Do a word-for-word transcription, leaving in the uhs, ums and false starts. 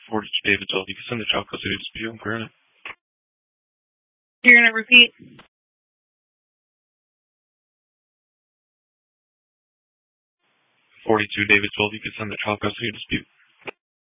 forty-two David twelve, you can send the child custody dispute and grant it. You're going to repeat? forty-two David twelve, you can send the child custody dispute.